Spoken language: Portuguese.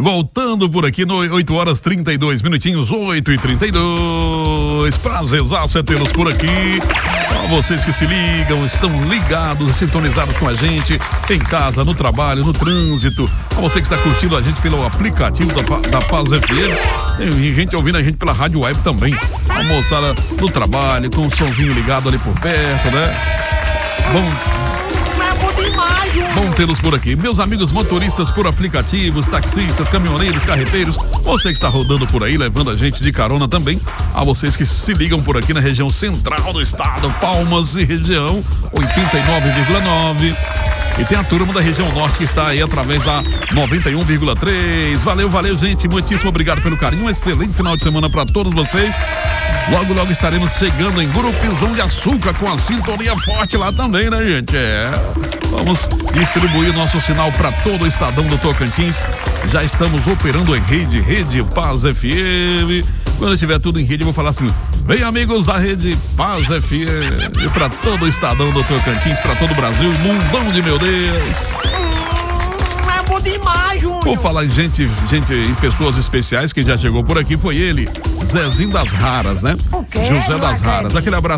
voltando por aqui no 8 horas 32 minutinhos, 8h32. Prazerzaço é tê-los por aqui. A vocês que se ligam, estão ligados, sintonizados com a gente em casa, no trabalho, no trânsito. A você que está curtindo a gente pelo aplicativo da Paz FM. Tem gente ouvindo a gente pela rádio web também. A moçada no trabalho, com o somzinho ligado ali por perto, né? Bom tê-los por aqui. Meus amigos motoristas por aplicativos, taxistas, caminhoneiros, carreteiros, você que está rodando por aí, levando a gente de carona também. A vocês que se ligam por aqui na região central do estado, Palmas e região 89,9. E tem a turma da região norte que está aí através da 91,3. Valeu, gente. Muitíssimo obrigado pelo carinho. Um excelente final de semana para todos vocês. Logo estaremos chegando em Gurupizão de Açúcar com a sintonia forte lá também, né, gente? Vamos distribuir nosso sinal para todo o estadão do Tocantins. Já estamos operando em rede Paz FM. Quando estiver tudo em rede, eu vou falar assim: vem, amigos da rede Paz FM, e para todo o estadão do Tocantins, para todo o Brasil, mundão de meu Deus. É bom demais, Júnior. Vou falar em gente, em pessoas especiais. Quem já chegou por aqui foi ele, Zezinho das Raras, né? O quê? José das Raras. Aquele abraço